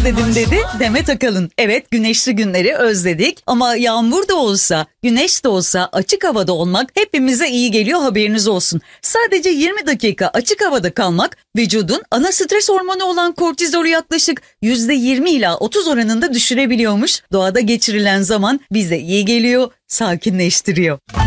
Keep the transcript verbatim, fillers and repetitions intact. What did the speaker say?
özledim dedi Demet Akalın. Evet, güneşli günleri özledik ama yağmur da olsa, güneş de olsa açık havada olmak hepimize iyi geliyor, haberiniz olsun. Sadece yirmi dakika açık havada kalmak vücudun ana stres hormonu olan kortizolü yaklaşık yüzde yirmi ila otuz oranında düşürebiliyormuş. Doğada geçirilen zaman bize iyi geliyor, sakinleştiriyor.